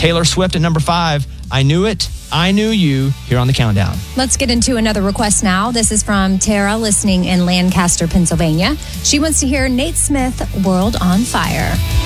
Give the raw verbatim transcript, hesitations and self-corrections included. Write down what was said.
Taylor Swift at number five. I Knew It, I Knew You, here on the Countdown. Let's get into another request now. This is from Tara, listening in Lancaster, Pennsylvania. She wants to hear Nate Smith, World on Fire.